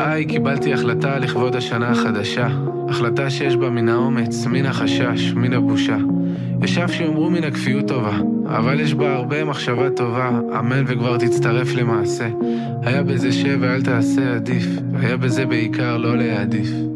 במאי קיבלתי החלטה לכבוד השנה החדשה. החלטה שיש בה מן האומץ, מן החשש, מן הבושה. ישב שיאמרו מן הכפיות טובה, אבל יש בה הרבה מחשבה טובה, אמן וכבר תצטרף למעשה. היה בזה שב ואל תעשה עדיף, היה בזה בעיקר לא להעדיף.